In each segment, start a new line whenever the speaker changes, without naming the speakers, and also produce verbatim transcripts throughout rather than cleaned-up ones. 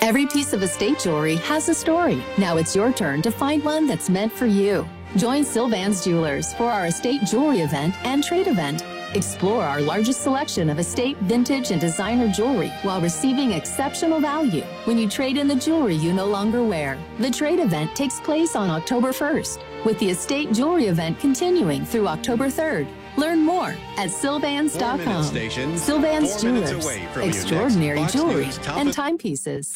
Every piece of estate jewelry has a story. Now it's your turn to find one that's meant for you. Join Sylvan's Jewelers for our estate jewelry event and trade event. Explore our largest selection of estate, vintage, and designer jewelry while receiving exceptional value when you trade in the jewelry you no longer wear. The trade event takes place on October first, with the estate jewelry event continuing through October third. Learn more at Sylvans dot com. Sylvans Jewelers, extraordinary jewelry and timepieces.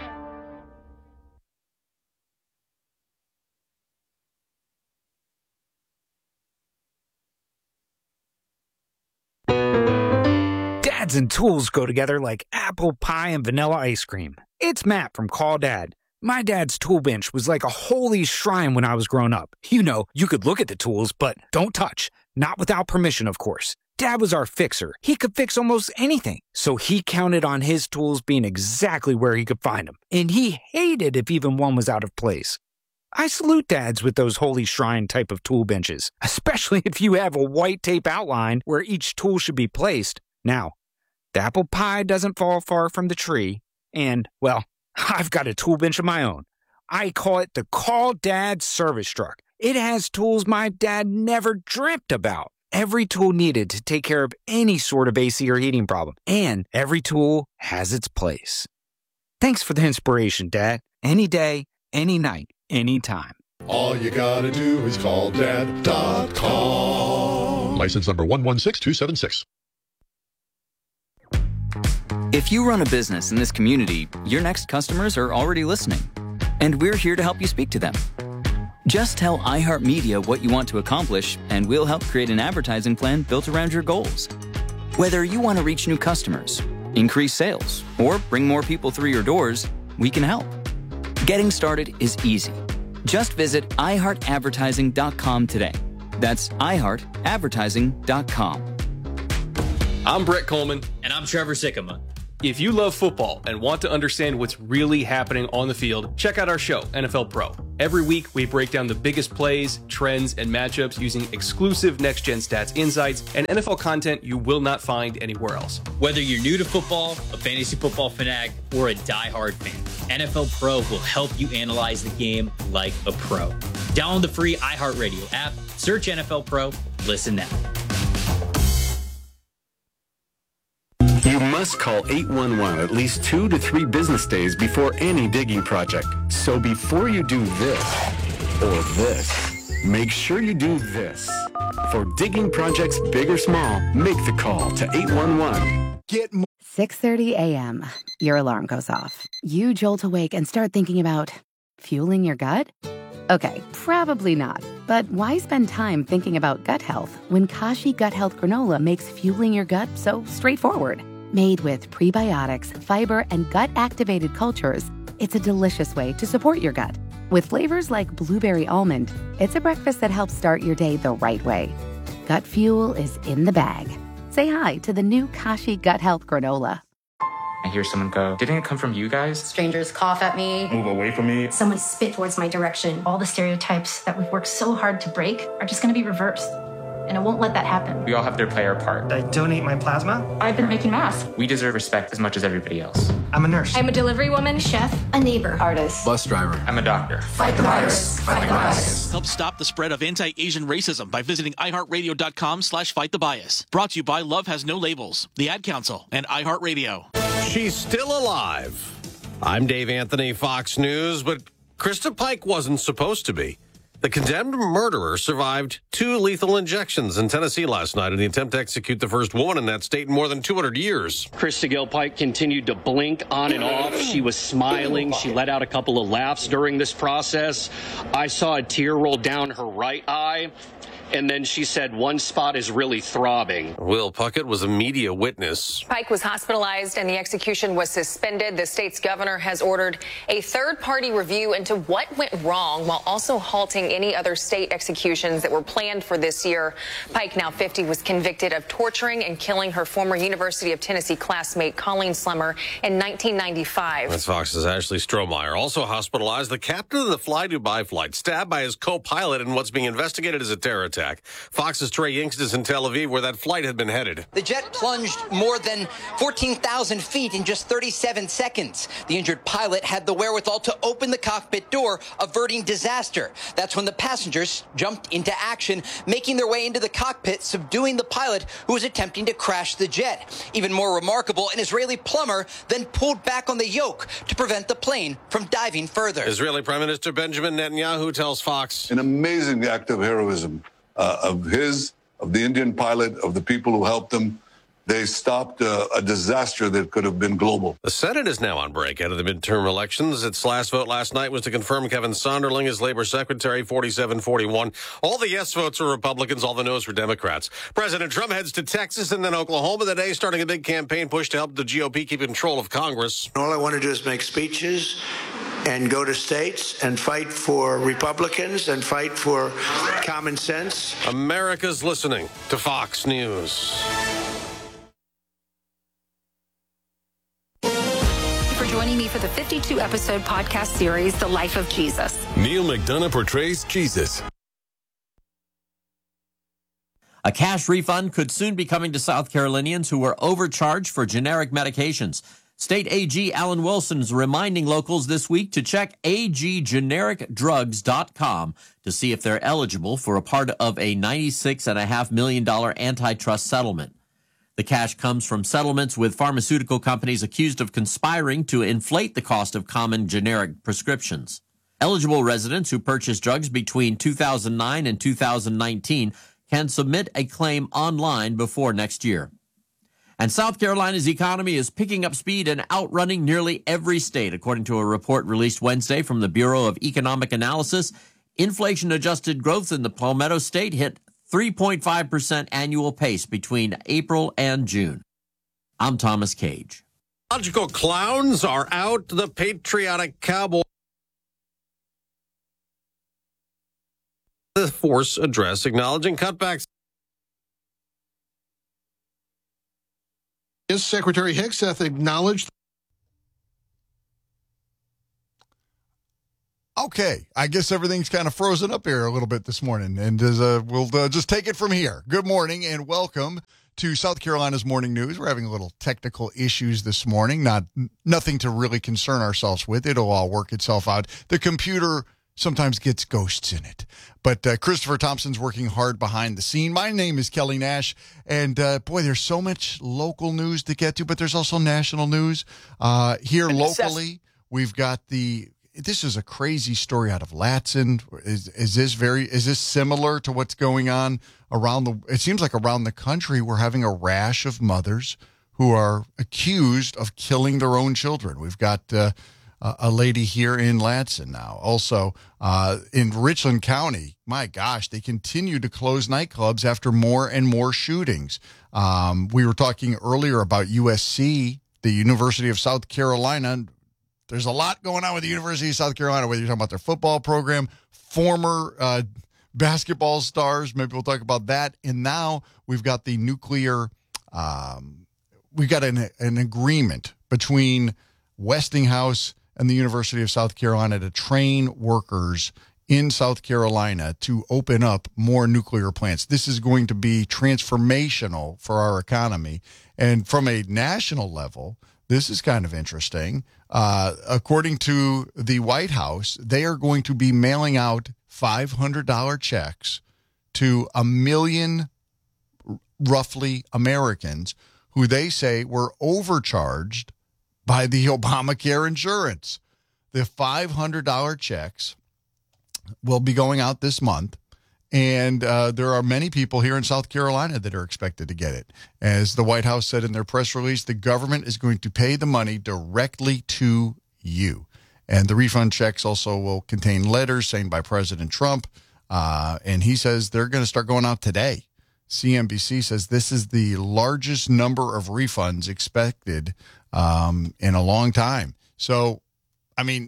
Dads and tools go together like apple pie and vanilla ice cream. It's Matt from Call Dad. My dad's tool bench was like a holy shrine when I was growing up. You know, you could look at the tools, but don't touch. Not without permission, of course. Dad was our fixer. He could fix almost anything. So he counted on his tools being exactly where he could find them. And he hated if even one was out of place. I salute dads with those holy shrine type of tool benches, especially if you have a white tape outline where each tool should be placed. Now, the apple pie doesn't fall far from the tree, and, well, I've got a tool bench of my own. I call it the Call Dad Service Truck. It has tools my dad never dreamt about. Every tool needed to take care of any sort of A C or heating problem, and every tool has its place. Thanks for the inspiration, Dad. Any day, any night, anytime.
All you gotta do is call dad dot com.
License number one one six two seven six.
If you run a business in this community, your next customers are already listening, and we're here to help you speak to them. Just tell iHeartMedia what you want to accomplish, and we'll help create an advertising plan built around your goals. Whether you want to reach new customers, increase sales, or bring more people through your doors, we can help. Getting started is easy. Just visit i heart advertising dot com today. That's i heart advertising dot com.
I'm Brett Coleman.
And I'm Trevor Sikkema.
If you love football and want to understand what's really happening on the field, check out our show, N F L Pro. Every week, we break down the biggest plays, trends, and matchups using exclusive next-gen stats insights and N F L content you will not find anywhere else.
Whether you're new to football, a fantasy football fanatic, or a diehard fan, N F L Pro will help you analyze the game like a pro. Download the free iHeartRadio app, search N F L Pro, listen now.
You must call eight one one at least two to three business days before any digging project. So before you do this or this, make sure you do this. For digging projects big or small, make the call to eight one one.
Get six thirty a.m. Your alarm goes off. You jolt awake and start thinking about fueling your gut? Okay, probably not. But why spend time thinking about gut health when Kashi Gut Health Granola makes fueling your gut so straightforward? Made with prebiotics, fiber, and gut-activated cultures, it's a delicious way to support your gut. With flavors like blueberry almond, it's a breakfast that helps start your day the right way. Gut fuel is in the bag. Say hi to the new Kashi Gut Health Granola.
I hear someone go, didn't it come from you guys?
Strangers cough at me.
Move away from me.
Someone spit towards my direction. All the stereotypes that we've worked so hard to break are just going to be reversed. And I won't let that happen.
We all have to play our part.
I donate my plasma.
I've been making masks.
We deserve respect as much as everybody else.
I'm a nurse.
I'm a delivery woman, chef, a neighbor, artist,
bus driver. I'm a doctor.
Fight the virus. Fight the bias.
Help stop the spread of anti-Asian racism by visiting i heart radio dot com slash fight the bias. Brought to you by Love Has No Labels, the Ad Council, and iHeartRadio.
She's still alive. I'm Dave Anthony, Fox News, but Krista Pike wasn't supposed to be. The condemned murderer survived two lethal injections in Tennessee last night in the attempt to execute the first woman in that state in more than two hundred years.
Krista Gil Pike continued to blink on and off. She was smiling. She let out a couple of laughs during this process. I saw a tear roll down her right eye. And then she said one spot is really throbbing.
Will Puckett was a media witness.
Pike was hospitalized and the execution was suspended. The state's governor has ordered a third-party review into what went wrong while also halting any other state executions that were planned for this year. Pike, now fifty, was convicted of torturing and killing her former University of Tennessee classmate Colleen Slemmer in nineteen ninety-five.
That's Fox's Ashley Strohmeyer. Also hospitalized, the captain of the Fly Dubai flight, stabbed by his co-pilot in what's being investigated as a terror attack. attack. Fox's Trey Yingst is in Tel Aviv, where that flight had been headed.
The jet plunged more than fourteen thousand feet in just thirty-seven seconds. The injured pilot had the wherewithal to open the cockpit door, averting disaster. That's when the passengers jumped into action, making their way into the cockpit, subduing the pilot who was attempting to crash the jet. Even more remarkable, an Israeli plumber then pulled back on the yoke to prevent the plane from diving further.
Israeli Prime Minister Benjamin Netanyahu tells Fox.
An amazing act of heroism uh, of his, of the Indian pilot, of the people who helped him. They stopped uh, a disaster that could have been global.
The Senate is now on break out of the midterm elections. Its last vote last night was to confirm Kevin Sonderling as Labor Secretary, forty-seven forty-one. All the yes votes are Republicans, all the no's were Democrats. President Trump heads to Texas and then Oklahoma today, starting a big campaign push to help the G O P keep control of Congress.
All I want to do is make speeches and go to states and fight for Republicans and fight for common sense.
America's listening to Fox News.
For joining me for the fifty-two episode podcast series, The Life of Jesus.
Neil McDonough portrays Jesus.
A cash refund could soon be coming to South Carolinians who were overcharged for generic medications. State A G Alan Wilson is reminding locals this week to check a g generic drugs dot com to see if they're eligible for a part of a ninety-six point five million dollars antitrust settlement. The cash comes from settlements with pharmaceutical companies accused of conspiring to inflate the cost of common generic prescriptions. Eligible residents who purchased drugs between two thousand nine and two thousand nineteen can submit a claim online before next year. And South Carolina's economy is picking up speed and outrunning nearly every state, according to a report released Wednesday from the Bureau of Economic Analysis. Inflation-adjusted growth in the Palmetto State hit three point five percent annual pace between April and June. I'm Thomas Cage.
Logical clowns are out. The patriotic cowboy. The force address acknowledging cutbacks.
Yes, Secretary Hegseth acknowledged.
Okay, I guess everything's kind of frozen up here a little bit this morning, and as, uh, we'll uh, just take it from here. Good morning and welcome to South Carolina's Morning News. We're having a little technical issues this morning, not nothing to really concern ourselves with. It'll all work itself out. The computer sometimes gets ghosts in it, but uh, Christopher Thompson's working hard behind the scene. My name is Kelly Nash, and uh, boy, there's so much local news to get to, but there's also national news uh, here locally. We've got the. This is a crazy story out of Latson. Is is this very? Is this similar to what's going on around the? It seems like around the country we're having a rash of mothers who are accused of killing their own children. We've got uh, a lady here in Latson now. Also uh, in Richland County, my gosh, they continue to close nightclubs after more and more shootings. Um, we were talking earlier about U S C, the University of South Carolina. There's a lot going on with the University of South Carolina, whether you're talking about their football program, former uh, basketball stars. Maybe we'll talk about that. And now we've got the nuclear, um, we've got an, an agreement between Westinghouse and the University of South Carolina to train workers in South Carolina to open up more nuclear plants. This is going to be transformational for our economy. And from a national level, this is kind of interesting. Uh, according to the White House, they are going to be mailing out five hundred dollars checks to a million, roughly, Americans who they say were overcharged by the Obamacare insurance. The five hundred dollars checks will be going out this month. And uh, there are many people here in South Carolina that are expected to get it. As the White House said in their press release, the government is going to pay the money directly to you. And the refund checks also will contain letters signed by President Trump. Uh, and he says they're going to start going out today. C N B C says this is the largest number of refunds expected um, in a long time. So, I mean,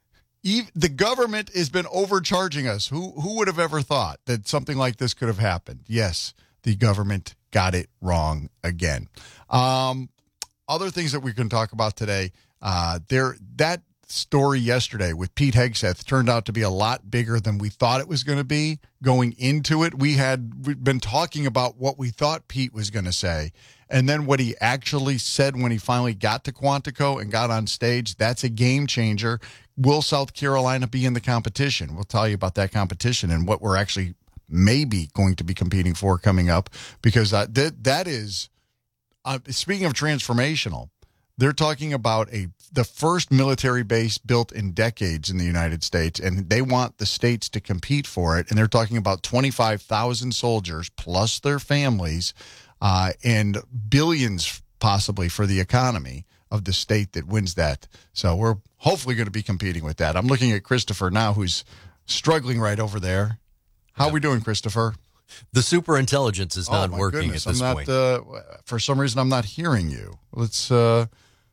the government has been overcharging us. Who who would have ever thought that something like this could have happened? Yes, the government got it wrong again. Um, other things that we can talk about today, uh, there that story yesterday with Pete Hegseth turned out to be a lot bigger than we thought it was going to be going into it. We had we'd been talking about what we thought Pete was going to say, and then what he actually said when he finally got to Quantico and got on stage, that's a game changer. Will South Carolina be in the competition? We'll tell you about that competition and what we're actually maybe going to be competing for coming up, because uh, that that is, uh, speaking of transformational, they're talking about a the first military base built in decades in the United States, and they want the states to compete for it. And they're talking about twenty-five thousand soldiers plus their families, uh, and billions possibly for the economy of the state that wins that. So we're hopefully going to be competing with that. I'm looking at Christopher now, who's struggling right over there. How are we doing, Christopher?
The superintelligence is not
oh, my
working
goodness.
at this
I'm not,
point.
Uh, for some reason, I'm not hearing you. Let's. Uh,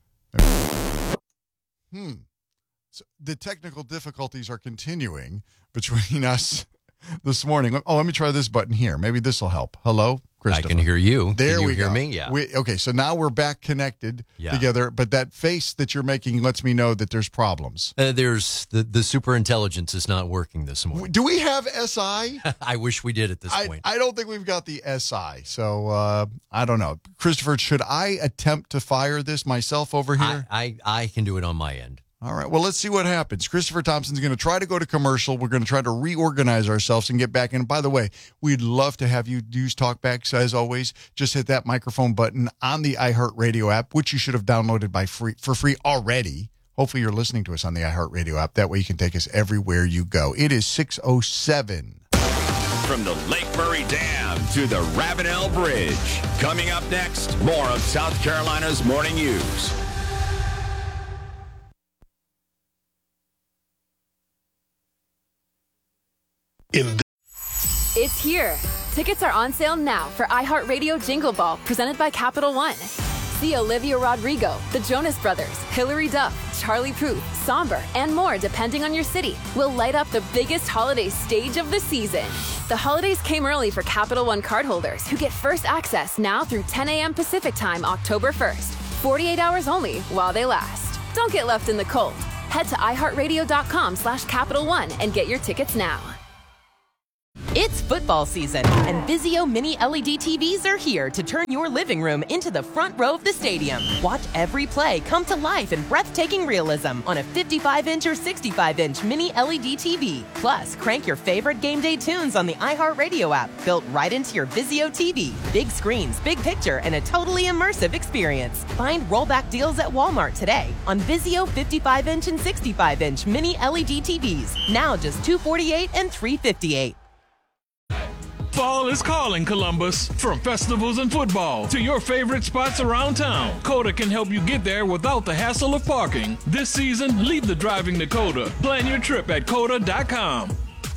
hmm. So the technical difficulties are continuing between us this morning. Oh, let me try this button here. Maybe this will help. Hello, Christopher.
I can hear you.
There
can you
we
hear
go.
me? Yeah.
We, okay, so now we're back connected
Yeah.
together, but that face that you're making lets me know that there's problems.
Uh, there's the the superintelligence is not working this morning.
Do we have S I?
I wish we did at this
I,
point.
I don't think we've got the S I, so uh, I don't know. Christopher, should I attempt to fire this myself over here?
I, I, I can do it on my end.
All right, well, let's see what happens. Christopher Thompson's going to try to go to commercial. We're going to try to reorganize ourselves and get back in. By the way, we'd love to have you use TalkBacks, as always. Just hit that microphone button on the iHeartRadio app, which you should have downloaded by free for free already. Hopefully you're listening to us on the iHeartRadio app. That way you can take us everywhere you go. It is six oh seven.
From the Lake Murray Dam to the Ravenel Bridge. Coming up next, more of South Carolina's Morning News.
In it's here. Tickets are on sale now for iHeartRadio Jingle Ball, presented by Capital One. See Olivia Rodrigo, the Jonas Brothers, Hilary Duff, Charlie Puth, Somber, and more depending on your city will light up the biggest holiday stage of the season. The holidays came early for Capital One cardholders who get first access now through ten a.m. Pacific Time, October first. forty-eight hours only while they last. Don't get left in the cold. Head to iHeartRadio.com slash Capital One and get your tickets now.
It's football season, and Vizio Mini L E D T Vs are here to turn your living room into the front row of the stadium. Watch every play come to life in breathtaking realism on a fifty-five inch or sixty-five inch Mini L E D T V. Plus, crank your favorite game day tunes on the iHeartRadio app, built right into your Vizio T V. Big screens, big picture, and a totally immersive experience. Find rollback deals at Walmart today on Vizio fifty-five inch and sixty-five inch Mini L E D T Vs. Now just two hundred forty-eight dollars and three hundred fifty-eight dollars.
Fall is calling, Columbus. From festivals and football to your favorite spots around town, Coda can help you get there without the hassle of parking. This season, leave the driving to Coda. Plan your trip at coda dot com.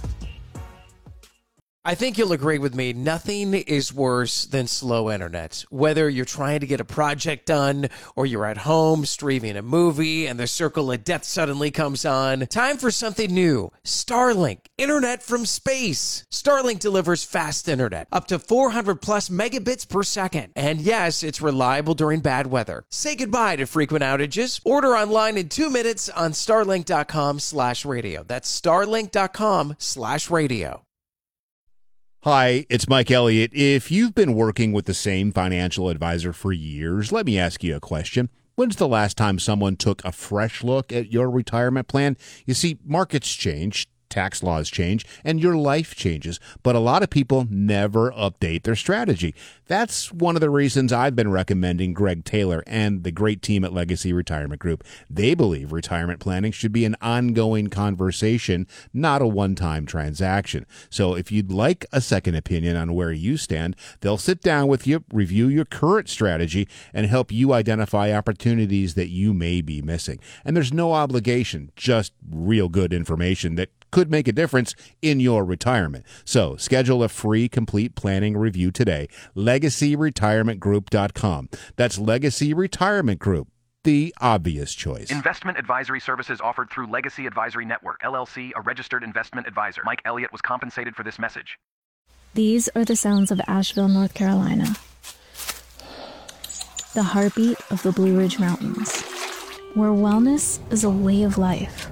I think you'll agree with me, nothing is worse than slow internet. Whether you're trying to get a project done or you're at home streaming a movie and the circle of death suddenly comes on, time for something new. Starlink, internet from space. Starlink delivers fast internet, up to four hundred plus megabits per second. And yes, it's reliable during bad weather. Say goodbye to frequent outages. Order online in two minutes on starlink.com slash radio. That's starlink.com slash radio.
Hi, it's Mike Elliott. If you've been working with the same financial advisor for years, let me ask you a question. When's the last time someone took a fresh look at your retirement plan? You see, markets change, tax laws change, and your life changes, but a lot of people never update their strategy. That's one of the reasons I've been recommending Greg Taylor and the great team at Legacy Retirement Group. They believe retirement planning should be an ongoing conversation, not a one-time transaction. So if you'd like a second opinion on where you stand, they'll sit down with you, review your current strategy, and help you identify opportunities that you may be missing. And there's no obligation, just real good information that could make a difference in your retirement. So schedule a free complete planning review today. legacy retirement group dot com. That's Legacy Retirement Group, the obvious choice.
Investment advisory services offered through Legacy Advisory Network, L L C, a registered investment advisor. Mike Elliott was compensated for this message.
These are the sounds of Asheville, North Carolina. The heartbeat of the Blue Ridge Mountains. where wellness is a way of life.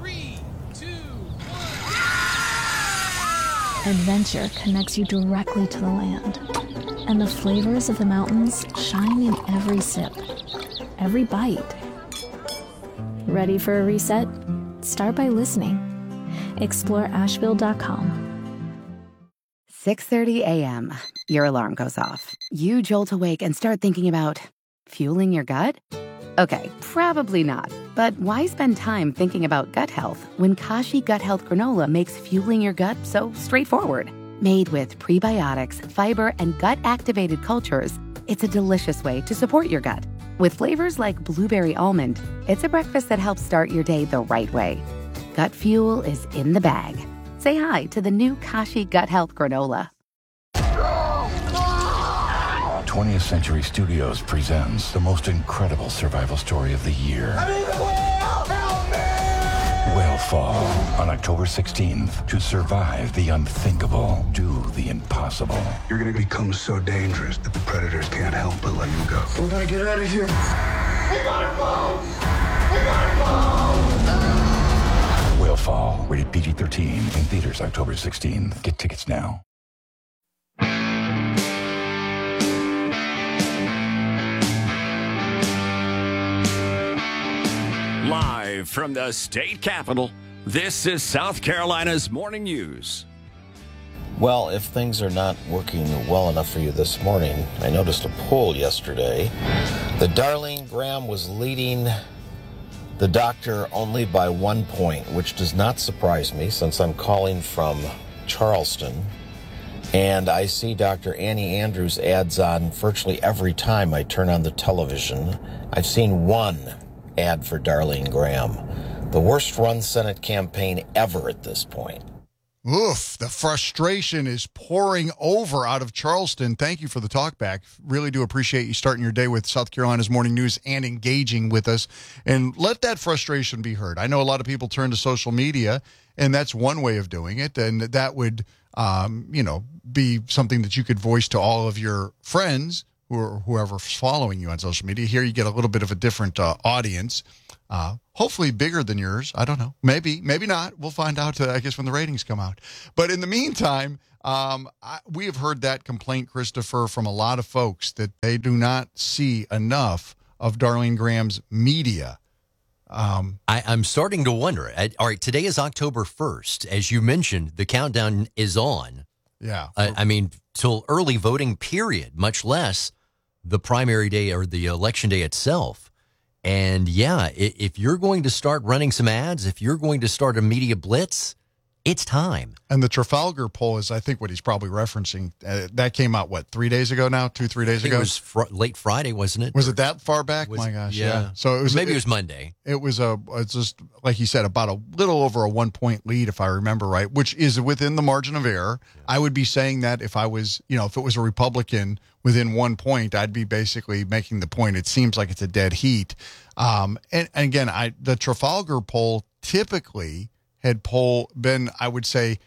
Adventure connects you directly to the land, and the flavors of the mountains shine in every sip, every bite. Ready for a reset? Start by listening. Explore Asheville dot com.
six thirty a.m. Your alarm goes off. You jolt awake and start thinking about fueling your gut? Okay, probably not. But why spend time thinking about gut health when Kashi Gut Health Granola makes fueling your gut so straightforward? Made with prebiotics, fiber, and gut-activated cultures, it's a delicious way to support your gut. With flavors like blueberry almond, it's a breakfast that helps start your day the right way. Gut fuel is in the bag. Say hi to the new Kashi Gut Health Granola.
twentieth Century Studios presents the most incredible survival story of the year. I'm in the whale! Help me! Whalefall on October sixteenth. To survive the unthinkable, do the impossible.
You're gonna become so dangerous that the predators can't help but let you go.
We gotta get out of here.
We gotta go! We gotta go!
Whalefall, rated P G thirteen, in theaters October sixteenth. Get tickets now.
Live from the state capitol, this is South Carolina's Morning News.
Well, if things are not working well enough for you this morning, I noticed a poll yesterday. The Darlene Graham was leading the doctor only by one point, which does not surprise me since I'm calling from Charleston. And I see Doctor Annie Andrews ads on virtually every time I turn on the television. I've seen one ad for Darlene Graham. The worst run Senate campaign ever at this point.
Oof, the frustration is pouring over out of Charleston. Thank you for the talk back. Really do appreciate you starting your day with South Carolina's Morning News and engaging with us. And let that frustration be heard. I know a lot of people turn to social media, and that's one way of doing it. And that would, um, you know, be something that you could voice to all of your friends or whoever's following you on social media. Here you get a little bit of a different uh, audience, uh, hopefully bigger than yours. I don't know. Maybe, maybe not. We'll find out, uh, I guess, when the ratings come out. But in the meantime, um, I, we have heard that complaint, Christopher, from a lot of folks that they do not see enough of Darlene Graham's media. Um,
I, I'm starting to wonder. I, all right, today is October first. As you mentioned, the countdown is on.
Yeah.
I, I mean, till early voting period, much less the primary day or the election day itself. And yeah, if you're going to start running some ads, if you're going to start a media blitz, it's time.
And the Trafalgar poll is, I think, what he's probably referencing. Uh, that came out, what, three days ago now? Two, three days
I think
ago?
It was fr- late Friday, wasn't it?
Was it that far back?
Was,
My gosh,
yeah.
yeah. So it was
maybe
it,
it was Monday.
It was a, it's just like you said, about a little over a one point lead, if I remember right, which is within the margin of error. Yeah. I would be saying that if I was, you know, if it was a Republican within one point, I'd be basically making the point. It seems like it's a dead heat. Um, and, and again, I the Trafalgar poll typically had poll been, I would say,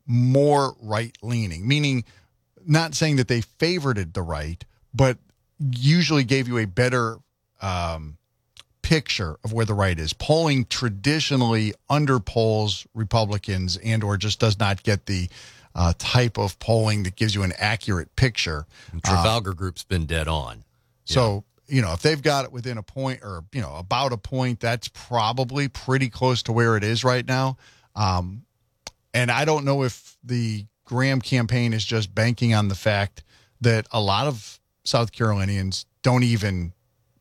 more right-leaning, meaning not saying that they favored the right, but usually gave you a better um, picture of where the right is. Polling traditionally underpolls Republicans and or just does not get the uh, type of polling that gives you an accurate picture.
And Trafalgar uh, Group's been dead on.
So, yeah. you know, if they've got it within a point or, you know, about a point, that's probably pretty close to where it is right now. Um, And I don't know if the Graham campaign is just banking on the fact that a lot of South Carolinians don't even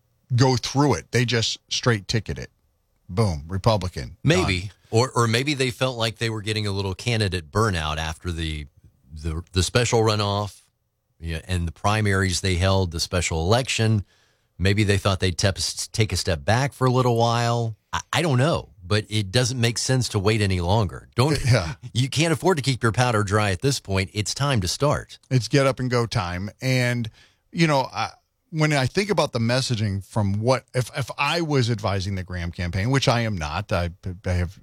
go through it. They just straight ticket it. Boom, Republican.
Maybe.
Done.
Or or maybe they felt like they were getting a little candidate burnout after the the, the special runoff yeah, and the primaries they held, the special election. Maybe they thought they'd te- take a step back for a little while. I, I don't know. But it doesn't make sense to wait any longer. Don't
yeah.
You can't afford to keep your powder dry at this point. It's time to start.
It's get up and go time. And, you know, I, when I think about the messaging from what, if, if I was advising the Graham campaign, which I am not, I, I have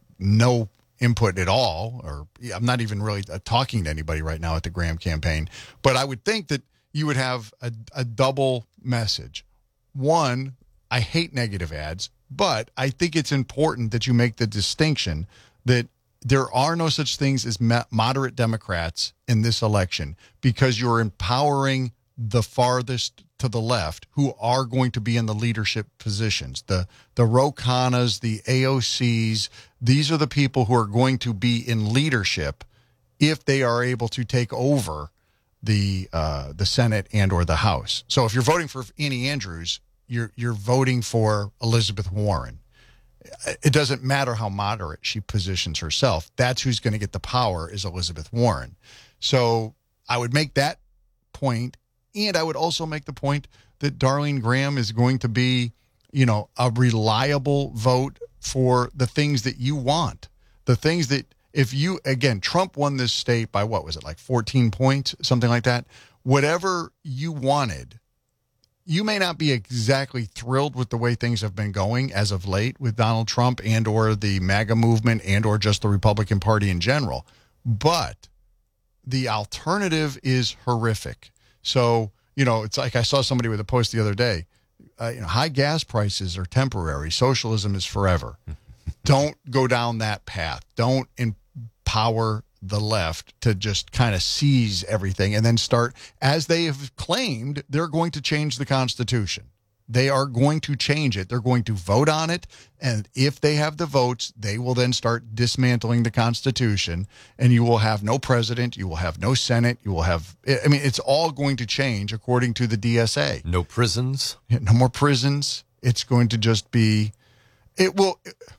no input at all, or I'm not even really talking to anybody right now at the Graham campaign, but I would think that you would have a, a double message. One, I hate negative ads. But I think it's important that you make the distinction that there are no such things as moderate Democrats in this election, because you're empowering the farthest to the left who are going to be in the leadership positions. The the Ro Khannas, the A O Cs, these are the people who are going to be in leadership if they are able to take over the uh, the Senate and or the House. So if you're voting for Annie Andrews, you're you're voting for Elizabeth Warren. It doesn't matter how moderate she positions herself. That's who's going to get the power, is Elizabeth Warren. So I would make that point, and I would also make the point that Darlene Graham is going to be, you know, a reliable vote for the things that you want. The things that, if you, again, Trump won this state by, what was it, like fourteen points, something like that? Whatever you wanted, you may not be exactly thrilled with the way things have been going as of late with Donald Trump and or the MAGA movement and or just the Republican Party in general, but the alternative is horrific. So, you know, it's like I saw somebody with a post the other day, uh, you know, high gas prices are temporary. Socialism is forever. Don't go down that path. Don't empower the left to just kind of seize everything and then start, as they have claimed, they're going to change the Constitution. They are going to change it. They're going to vote on it. And if they have the votes, they will then start dismantling the Constitution, and you will have no president. You will have no Senate. You will have, I mean, it's all going to change according to the D S A.
No prisons.
No more prisons. It's going to just be, it will,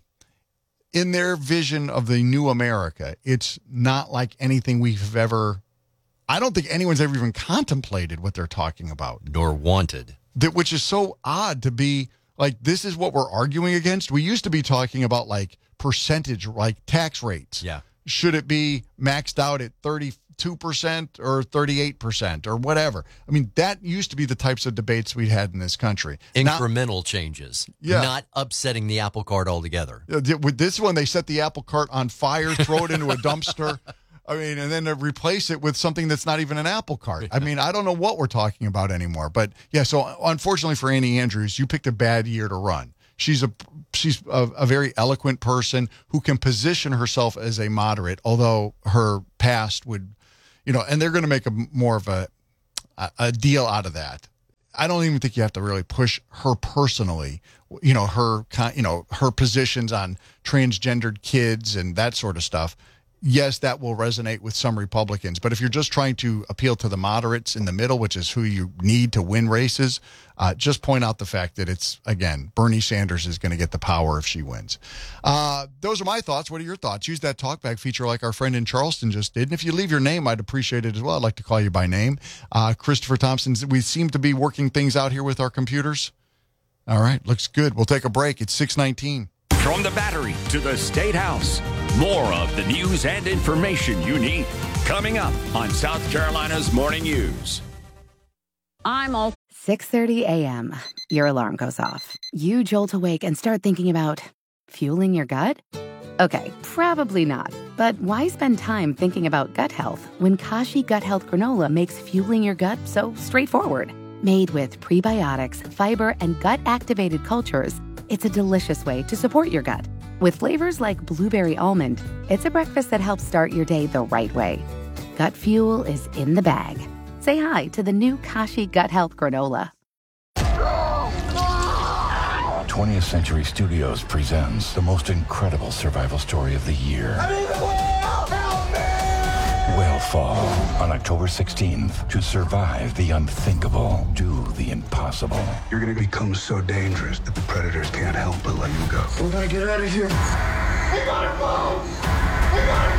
in their vision of the new America, it's not like anything we've ever, I don't think anyone's ever even contemplated what they're talking about.
Nor wanted.
That, which is so odd to be like, this is what we're arguing against. We used to be talking about like percentage, like tax rates.
Yeah.
Should it be maxed out at thirty-two percent or thirty-eight percent or whatever? I mean, that used to be the types of debates we had in this country.
Incremental not, changes.
Yeah.
Not upsetting the apple cart altogether.
With this one, they set the apple cart on fire, throw it into a dumpster. I mean, and then to replace it with something that's not even an apple cart. I mean, I don't know what we're talking about anymore. But yeah, so unfortunately for Annie Andrews, you picked a bad year to run. She's a she's a, a very eloquent person who can position herself as a moderate, although her past would, you know, and they're going to make a more of a a deal out of that. I don't even think you have to really push her personally. You know, her you know her positions on transgendered kids and that sort of stuff. Yes, that will resonate with some Republicans. But if you're just trying to appeal to the moderates in the middle, which is who you need to win races, uh, just point out the fact that it's, again, Bernie Sanders is going to get the power if she wins. Uh, those are my thoughts. What are your thoughts? Use that talkback feature like our friend in Charleston just did. And if you leave your name, I'd appreciate it as well. I'd like to call you by name. Uh, Christopher Thompson, we seem to be working things out here with our computers. All right, looks good. We'll take a break. It's six nineteen.
From the Battery to the State House, more of the news and information you need coming up on South Carolina's Morning News.
I'm all six thirty a.m. Your alarm goes off. You jolt awake and start thinking about fueling your gut? Okay, probably not. But why spend time thinking about gut health when Kashi Gut Health Granola makes fueling your gut so straightforward? Made with prebiotics, fiber, and gut-activated cultures, it's a delicious way to support your gut. With flavors like blueberry almond, it's a breakfast that helps start your day the right way. Gut fuel is in the bag. Say hi to the new Kashi Gut Health Granola.
twentieth Century Studios presents the most incredible survival story of the year. I'm in the whale! Help me! Whalefall on October sixteenth. To survive the unthinkable, do the impossible.
You're going to become so dangerous that the predators can't help but let you go.
We gotta get out of here.
We gotta go! We gotta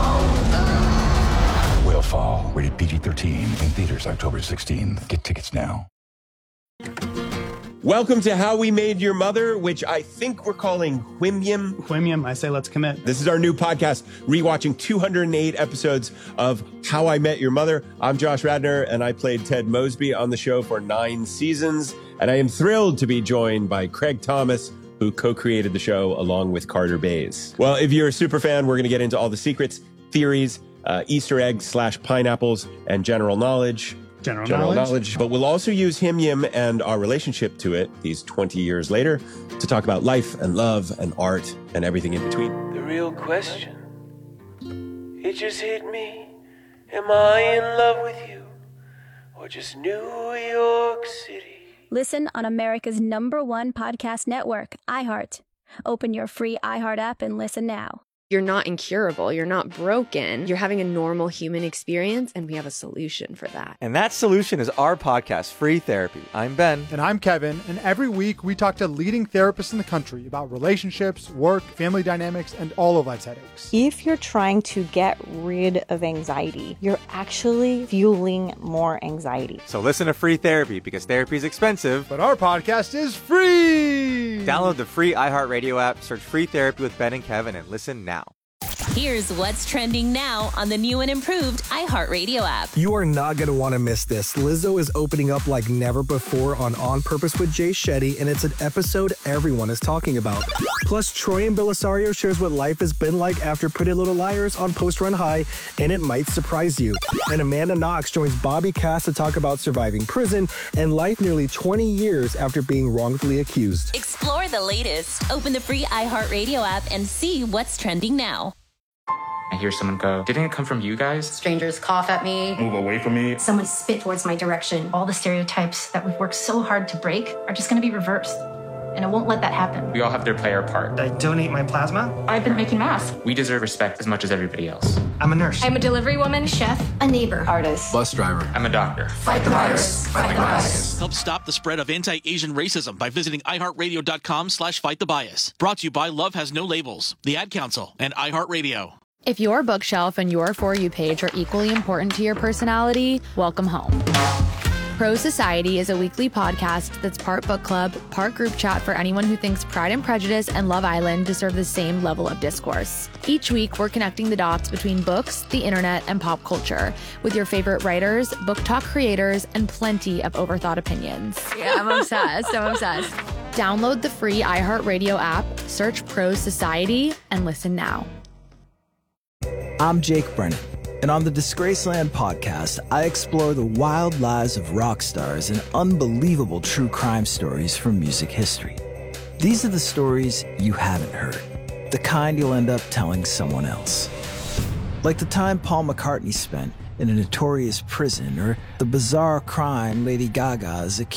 go! Whalefall, rated P G thirteen, in theaters October sixteenth. Get tickets now.
Welcome to How We Made Your Mother, which I think we're calling Whimyam.
Whimyam, I say let's commit.
This is our new podcast, rewatching two hundred eight episodes of How I Met Your Mother. I'm Josh Radnor, and I played Ted Mosby on the show for nine seasons. And I am thrilled to be joined by Craig Thomas, who co-created the show along with Carter Bays. Well, if you're a super fan, we're going to get into all the secrets, theories, uh, Easter eggs slash pineapples, and general knowledge.
General,
general
knowledge.
knowledge. But we'll also use Him Yim and our relationship to it these twenty years later to talk about life and love and art and everything in between.
The real question, it just hit me. Am I in love with you or just New York City?
Listen on America's number one podcast network, iHeart. Open your free iHeart app and listen now.
You're not incurable. You're not broken. You're having a normal human experience, and we have a solution for that.
And that solution is our podcast, Free Therapy. I'm Ben.
And I'm Kevin. And every week we talk to leading therapists in the country about relationships, work, family dynamics, and all of life's headaches.
If you're trying to get rid of anxiety, you're actually fueling more anxiety.
So listen to Free Therapy, because therapy is expensive.
But our podcast is free!
Download the free iHeartRadio app, search Free Therapy with Ben and Kevin, and listen now.
Here's what's trending now on the new and improved iHeartRadio app.
You are not going to want to miss this. Lizzo is opening up like never before on On Purpose with Jay Shetty, and it's an episode everyone is talking about. Plus, Troy and Belisario shares what life has been like after Pretty Little Liars on Post Run High, and it might surprise you. And Amanda Knox joins Bobby Cass to talk about surviving prison and life nearly twenty years after being wrongfully accused.
Explore the latest. Open the free iHeartRadio app and see what's trending now.
I hear someone go, didn't it come from you guys?
Strangers cough at me.
Move away from me.
Someone spit towards my direction. All the stereotypes that we've worked so hard to break are just going to be reversed. And I won't let that happen.
We all have to play our part.
I donate my plasma. I've been making masks.
We deserve respect as much as everybody else.
I'm a nurse. I'm a delivery woman, chef, a neighbor, artist,
Bus driver. I'm a doctor.
Fight the virus. Fight the bias.
Help stop the spread of anti-Asian racism by visiting iHeartRadio.com slash fight the bias. Brought to you by Love Has No Labels, the Ad Council, and iHeartRadio.
If your bookshelf and your For You page are equally important to your personality, welcome home. Pro Society is a weekly podcast that's part book club, part group chat for anyone who thinks Pride and Prejudice and Love Island deserve the same level of discourse. Each week, we're connecting the dots between books, the internet, and pop culture with your favorite writers, book talk creators, and plenty of overthought opinions. Yeah, I'm obsessed. I'm obsessed. Download the free iHeartRadio app, search Pro Society, and listen now.
I'm Jake Brennan, and on the Disgraceland podcast, I explore the wild lives of rock stars and unbelievable true crime stories from music history. These are the stories you haven't heard, the kind you'll end up telling someone else. Like the time Paul McCartney spent in a notorious prison, or the bizarre crime Lady Gaga is accused